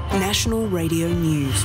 National Radio News.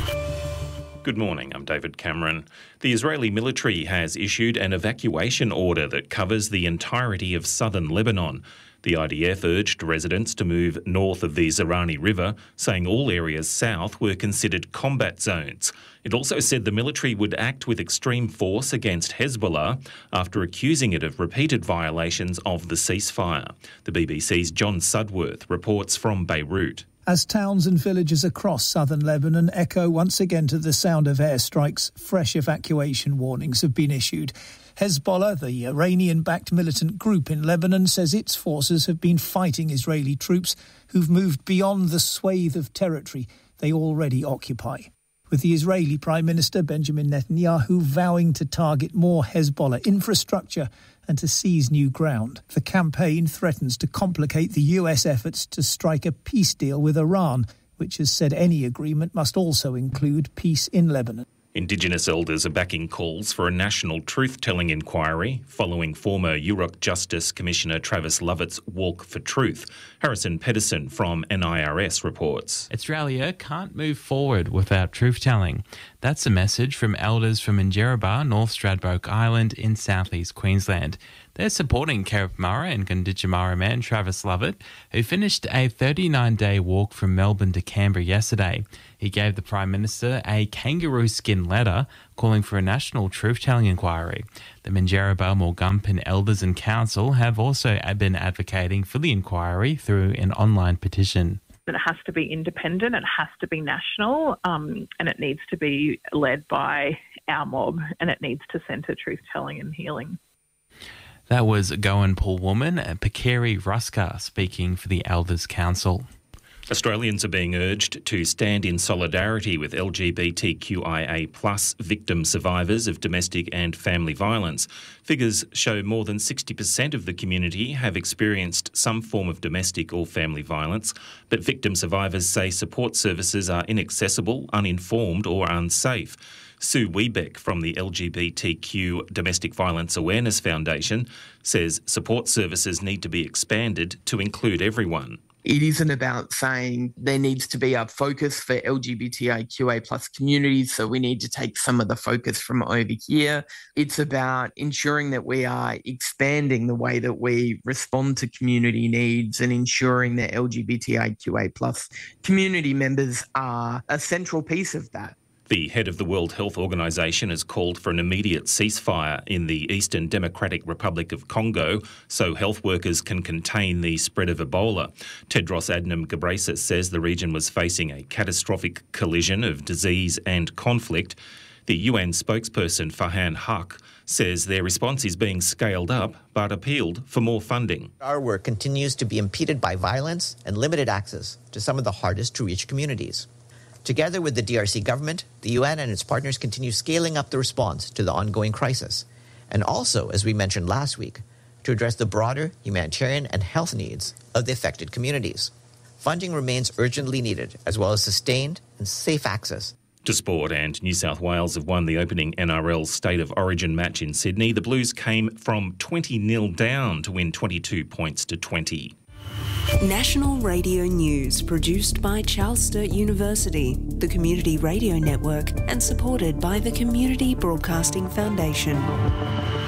Good morning, I'm David Cameron. The Israeli military has issued an evacuation order that covers the entirety of southern Lebanon. The IDF urged residents to move north of the Zerani River, saying all areas south were considered combat zones. It also said the military would act with extreme force against Hezbollah after accusing it of repeated violations of the ceasefire. The BBC's John Sudworth reports from Beirut. As towns and villages across southern Lebanon echo once again to the sound of airstrikes, fresh evacuation warnings have been issued. Hezbollah, the Iranian-backed militant group in Lebanon, says its forces have been fighting Israeli troops who've moved beyond the swathe of territory they already occupy, with the Israeli Prime Minister Benjamin Netanyahu vowing to target more Hezbollah infrastructure and to seize new ground. The campaign threatens to complicate the US efforts to strike a peace deal with Iran, which has said any agreement must also include peace in Lebanon. Indigenous elders are backing calls for a national truth-telling inquiry following former UROC Justice Commissioner Travis Lovett's Walk for Truth. Harrison Pedersen from NIRS reports. Australia can't move forward without truth-telling. That's a message from elders from Injerrabah, North Stradbroke Island in southeast Queensland. They're supporting Carrickmurra and Gunditjmara man Travis Lovett, who finished a 39-day walk from Melbourne to Canberra yesterday. He gave the Prime Minister a kangaroo skin letter calling for a national truth-telling inquiry. The Minjerrabah, Morgumpan Elders and Council have also been advocating for the inquiry through an online petition. It has to be independent, it has to be national, and it needs to be led by our mob, and it needs to centre truth-telling and healing. That was Goan Paul woman Pakeri Ruska speaking for the Elders Council. Australians are being urged to stand in solidarity with LGBTQIA+ victim survivors of domestic and family violence. Figures show more than 60% of the community have experienced some form of domestic or family violence, but victim survivors say support services are inaccessible, uninformed or unsafe. Sue Wiebeck from the LGBTQ Domestic Violence Awareness Foundation says support services need to be expanded to include everyone. It isn't about saying there needs to be a focus for LGBTIQA+ communities, so we need to take some of the focus from over here. It's about ensuring that we are expanding the way that we respond to community needs and ensuring that LGBTIQA+ community members are a central piece of that. The head of the World Health Organization has called for an immediate ceasefire in the Eastern Democratic Republic of Congo so health workers can contain the spread of Ebola. Tedros Adhanom Ghebreyesus says the region was facing a catastrophic collision of disease and conflict. The UN spokesperson Farhan Haq says their response is being scaled up but appealed for more funding. Our work continues to be impeded by violence and limited access to some of the hardest to reach communities. Together with the DRC government, the UN and its partners continue scaling up the response to the ongoing crisis. And also, as we mentioned last week, to address the broader humanitarian and health needs of the affected communities. Funding remains urgently needed, as well as sustained and safe access. To sport, and New South Wales have won the opening NRL State of Origin match in Sydney. The Blues came from 20-0 down to win 22 points to 20. National Radio News, produced by Charles Sturt University, the Community Radio Network, and supported by the Community Broadcasting Foundation.